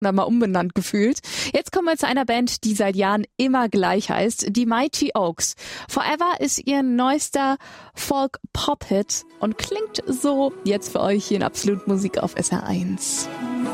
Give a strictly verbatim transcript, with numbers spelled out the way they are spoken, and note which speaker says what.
Speaker 1: Na, mal umbenannt gefühlt. Jetzt kommen wir zu einer Band, die seit Jahren immer gleich heißt, die Mighty Oaks. Forever ist ihr neuester Folk-Pop-Hit und klingt so jetzt für euch hier in Absolut Musik auf S R eins.